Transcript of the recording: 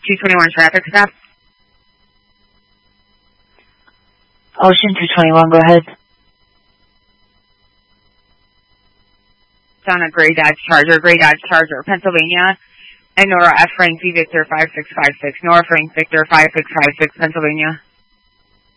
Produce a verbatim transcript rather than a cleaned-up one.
two twenty-one traffic stop. Ocean two twenty-one, go ahead. It's on a gray Dodge Charger, gray Dodge Charger, Pennsylvania. And Nora F. Frank V. Victor five six five six, Nora Frank Victor five six five six, Pennsylvania.